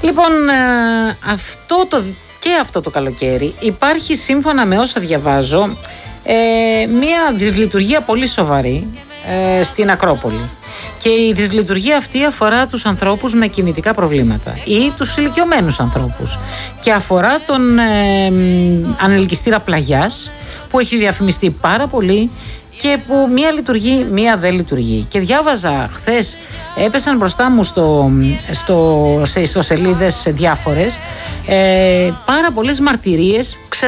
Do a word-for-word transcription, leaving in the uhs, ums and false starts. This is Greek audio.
Λοιπόν, ε, αυτό το, και αυτό το καλοκαίρι υπάρχει, σύμφωνα με όσα διαβάζω, ε, μια δυσλειτουργία πολύ σοβαρή ε, στην Ακρόπολη. Και η δυσλειτουργία αυτή αφορά τους ανθρώπους με κινητικά προβλήματα ή τους ηλικιωμένους ανθρώπους και αφορά τον ε, ανελκυστήρα Πλαγιάς, που έχει διαφημιστεί πάρα πολύ και που μία λειτουργεί, μία δεν λειτουργεί. Και διάβαζα χθες, έπεσαν μπροστά μου στο, στο, σε ιστοσελίδες διάφορες ε, πάρα πολλές μαρτυρίες